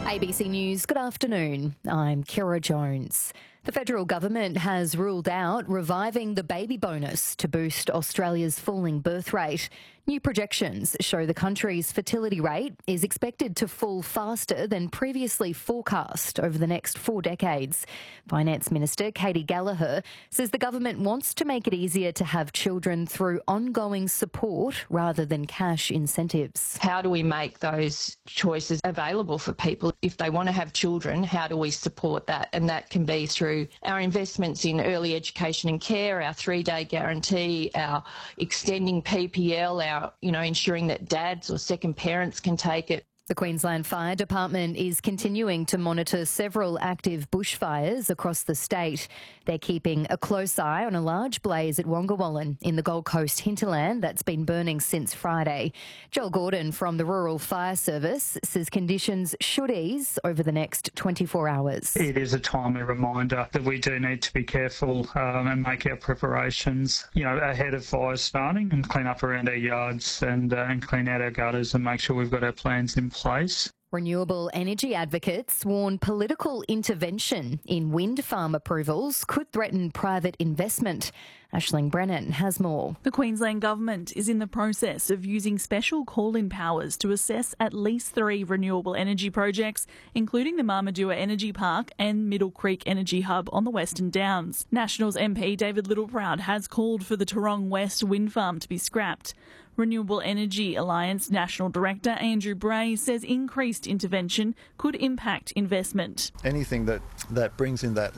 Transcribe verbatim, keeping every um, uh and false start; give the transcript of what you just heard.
A B C News, good afternoon. I'm Kira Jones. The federal government has ruled out reviving the baby bonus to boost Australia's falling birth rate. New projections show the country's fertility rate is expected to fall faster than previously forecast over the next four decades. Finance Minister Katie Gallagher says the government wants to make it easier to have children through ongoing support rather than cash incentives. How do we make those choices available for people? If they want to have children, how do we support that? And that can be through our investments in early education and care, our three-day guarantee, our extending P P L, our, you know, ensuring that dads or second parents can take it. The Queensland Fire Department is continuing to monitor several active bushfires across the state. They're keeping a close eye on a large blaze at Wongawallan in the Gold Coast hinterland that's been burning since Friday. Joel Gordon from the Rural Fire Service says conditions should ease over the next twenty-four hours. It is a timely reminder that we do need to be careful um, and make our preparations, you know, ahead of fires starting, and clean up around our yards and, uh, and clean out our gutters and make sure we've got our plans in place. Renewable energy advocates warn political intervention in wind farm approvals could threaten private investment. Aisling Brennan has more. The Queensland Government is in the process of using special call-in powers to assess at least three renewable energy projects, including the Marmadua Energy Park and Middle Creek Energy Hub on the Western Downs. Nationals M P David Littleproud has called for the Tarong West wind farm to be scrapped. Renewable Energy Alliance National Director Andrew Bray says increased intervention could impact investment. Anything that, that brings in that